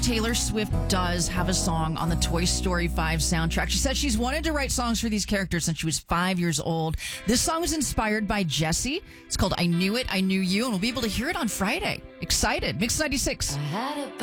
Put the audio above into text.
Taylor Swift does have a song on the Toy Story 5 soundtrack. She said she's wanted to write songs for these characters since she was 5 years old. This song was inspired by Jessie. It's called I Knew It, I Knew You, and we'll be able to hear it on Friday. Excited. Mix 96.